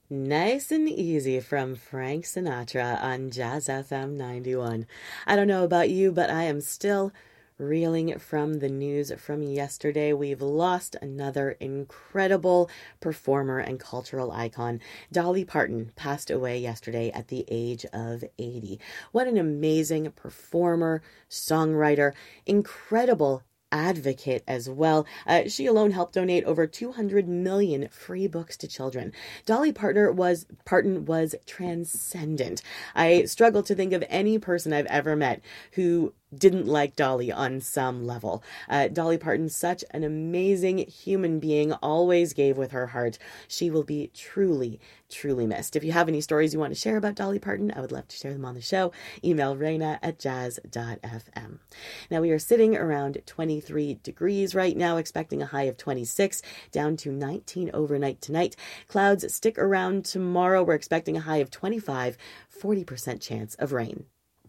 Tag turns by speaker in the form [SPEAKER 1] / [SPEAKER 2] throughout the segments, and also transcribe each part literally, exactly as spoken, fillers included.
[SPEAKER 1] Nice and easy from Frank Sinatra on Jazz F M ninety-one. I don't know about you, but I am still reeling from the news from yesterday. We've lost another incredible performer and cultural icon. Dolly Parton passed away yesterday at the age of eighty. What an amazing performer, songwriter, incredible advocate as well. Uh, she alone helped donate over two hundred million free books to children. Dolly Parton was Parton was transcendent. I struggle to think of any person I've ever met who didn't like Dolly on some level. Uh, Dolly Parton, such an amazing human being, always gave with her heart. She will be truly, truly missed. If you have any stories you want to share about Dolly Parton, I would love to share them on the show. Email Raina at jazz dot f m. Now we are sitting around twenty-three degrees right now, expecting a high of twenty-six, down to nineteen overnight tonight. Clouds stick around tomorrow. We're expecting a high of twenty-five, forty percent chance of rain.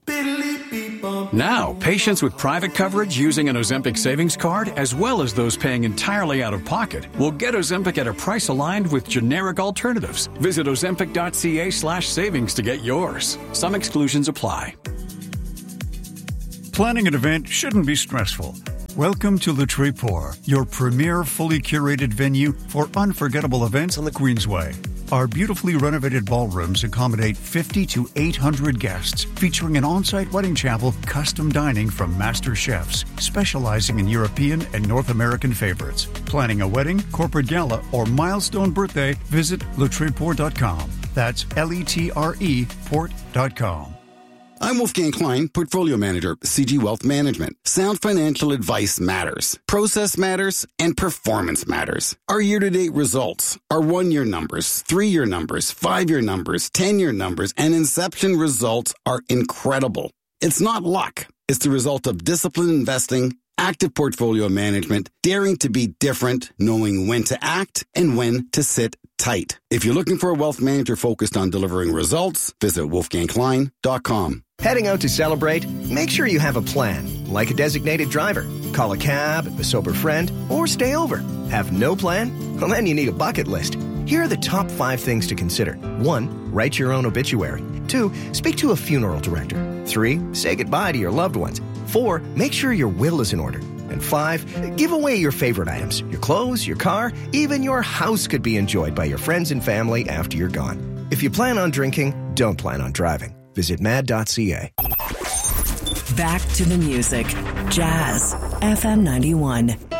[SPEAKER 2] Now, patients with private coverage using an Ozempic savings card, as well as those paying entirely out of pocket, will get Ozempic at a price aligned with generic alternatives. Visit ozempic.ca slash savings to get yours. Some exclusions apply.
[SPEAKER 3] Planning an event shouldn't be stressful. Welcome to Le Tréport, your premier fully curated venue for unforgettable events on the Queensway. Our beautifully renovated ballrooms accommodate fifty to eight hundred guests, featuring an on-site wedding chapel, custom dining from master chefs, specializing in European and North American favorites. Planning a wedding, corporate gala, or milestone birthday, visit le tréport dot com. That's L E T R E port dot com.
[SPEAKER 4] I'm Wolfgang Klein, Portfolio Manager, C G Wealth Management. Sound financial advice matters. Process matters, and performance matters. Our year-to-date results, our one-year numbers, three-year numbers, five-year numbers, ten-year numbers, and inception results are incredible. It's not luck. It's the result of disciplined investing, active portfolio management, daring to be different, knowing when to act and when to sit tight. If you're looking for a wealth manager focused on delivering results, visit wolfgang klein dot com.
[SPEAKER 5] Heading out to celebrate? Make sure you have a plan, like a designated driver. Call a cab, a sober friend, or stay over. Have no plan? Well, then you need a bucket list. Here are the top five things to consider. One, write your own obituary. Two, speak to a funeral director. Three, say goodbye to your loved ones. Four, make sure your will is in order. And five, give away your favorite items. Your clothes, your car, even your house could be enjoyed by your friends and family after you're gone. If you plan on drinking, don't plan on driving. Visit mad dot c a.
[SPEAKER 6] Back to the music. Jazz F M ninety-one.